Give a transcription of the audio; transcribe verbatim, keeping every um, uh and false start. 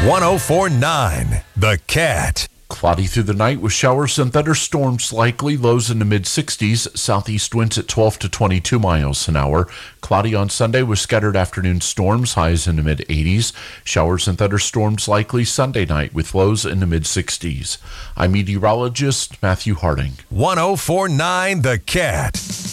one oh four point nine The Cat. Cloudy through the night with showers and thunderstorms likely. Lows in the mid-sixties. Southeast winds at twelve to twenty-two miles an hour. Cloudy on Sunday with scattered afternoon storms. Highs in the mid-eighties. Showers and thunderstorms likely Sunday night with lows in the mid-sixties. I'm meteorologist Matthew Harding. one oh four point nine The Cat.